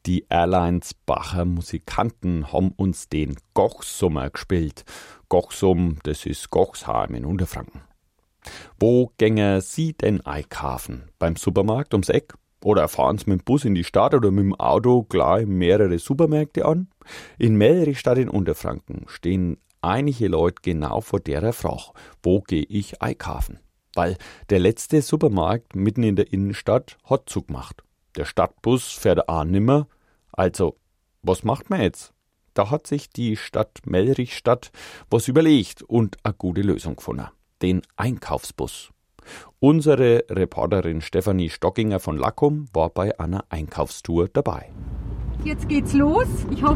Die Erleinsbacher Musikanten haben uns den Gochsummer gespielt. Gochsum, das ist Gochsheim in Unterfranken. Wo gängen Sie denn einkaufen? Beim Supermarkt ums Eck? Oder fahren Sie mit dem Bus in die Stadt oder mit dem Auto gleich mehrere Supermärkte an? In Mellrichstadt in Unterfranken stehen einige Leute genau vor der Frage, wo gehe ich einkaufen? Weil der letzte Supermarkt mitten in der Innenstadt hat zugemacht. Der Stadtbus fährt auch nimmer. Also, was macht man jetzt? Da hat sich die Stadt Mellrichstadt was überlegt und eine gute Lösung gefunden. Den Einkaufsbus. Unsere Reporterin Stefanie Stockinger von Lackum war bei einer Einkaufstour dabei. Jetzt geht's los. Ich hoffe,